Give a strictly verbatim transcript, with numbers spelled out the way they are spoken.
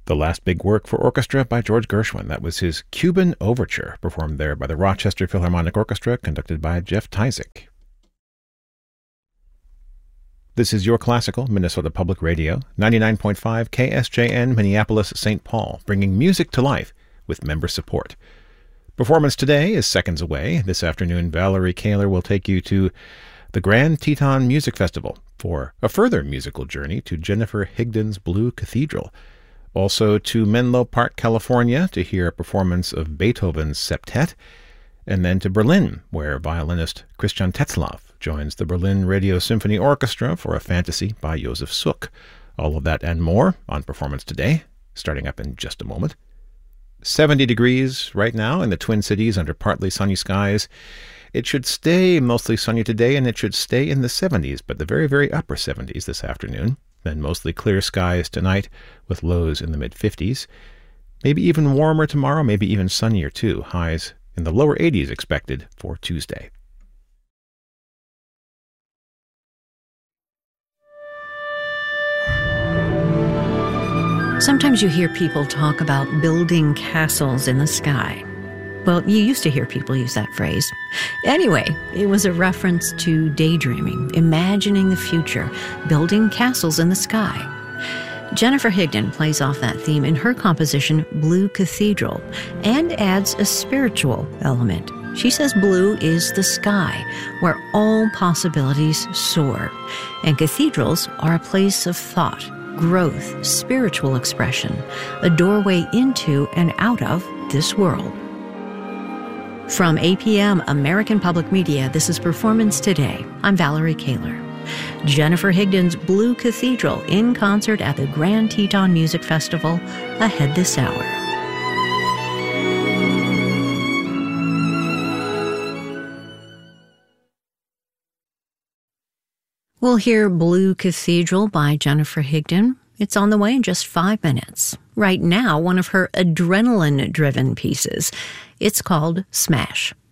The last big work for orchestra by George Gershwin. That was his Cuban Overture, performed there by the Rochester Philharmonic Orchestra, conducted by Jeff Tyzik. This is Your Classical, Minnesota Public Radio, ninety-nine point five K S J N, Minneapolis, Saint Paul, bringing music to life with member support. Performance today is seconds away. This afternoon, Valerie Kaler will take you to the Grand Teton Music Festival for a further musical journey to Jennifer Higdon's Blue Cathedral. Also to Menlo Park, California, to hear a performance of Beethoven's Septet, and then to Berlin, where violinist Christian Tetzlaff joins the Berlin Radio Symphony Orchestra for a fantasy by Josef Suk. All of that and more on Performance Today, starting up in just a moment. seventy degrees right now in the Twin Cities under partly sunny skies. It should stay mostly sunny today, and it should stay in the seventies, but the very, very upper seventies this afternoon. Then mostly clear skies tonight with lows in the mid-fifties. Maybe even warmer tomorrow, maybe even sunnier too. Highs in the lower eighties expected for Tuesday. Sometimes you hear people talk about building castles in the sky. Well, you used to hear people use that phrase. Anyway, it was a reference to daydreaming, imagining the future, building castles in the sky. Jennifer Higdon plays off that theme in her composition Blue Cathedral and adds a spiritual element. She says blue is the sky, where all possibilities soar, and cathedrals are a place of thought, growth, spiritual expression, a doorway into and out of this world. From A P M American Public Media, this is Performance Today. I'm Valerie Kaler. Jennifer Higdon's Blue Cathedral in concert at the Grand Teton Music Festival ahead this hour. We'll hear Blue Cathedral by Jennifer Higdon. It's on the way in just five minutes. Right now, one of her adrenaline-driven pieces. It's called Smash.